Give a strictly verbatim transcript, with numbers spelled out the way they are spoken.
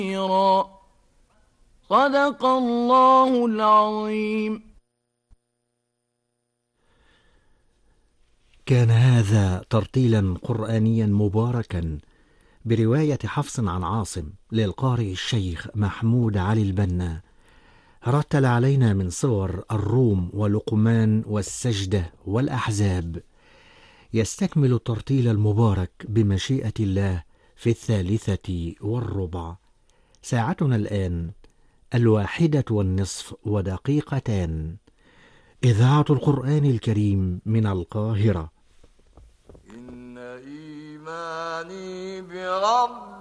صدق الله العظيم. كان هذا ترتيلا قرآنيا مباركا برواية حفص عن عاصم للقارئ الشيخ محمود علي البنا، رتل علينا من صور الروم ولقمان والسجدة والأحزاب. يستكمل الترتيل المبارك بمشيئة الله في الثالثة والربع. ساعتنا الآن الواحدة والنصف ودقيقتان. إذاعة القرآن الكريم من القاهرة. إن إيماني برب